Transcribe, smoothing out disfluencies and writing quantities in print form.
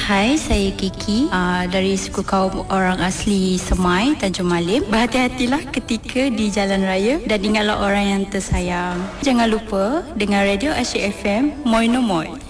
Hai, saya Kiki dari suku kaum orang asli Semai, Tanjung Malim. Berhati-hatilah ketika di jalan raya dan ingatlah orang yang tersayang. Jangan lupa dengar Radio Asyik FM, Moi No Moi.